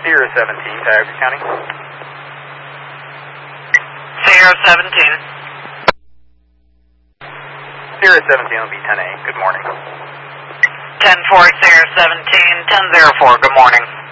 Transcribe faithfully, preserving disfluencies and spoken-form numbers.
Sierra seventeen, Tioga County. Sierra seventeen. Sierra seventeen will be ten A. Good morning. ten four, Sierra seventeen, ten zero four, good morning.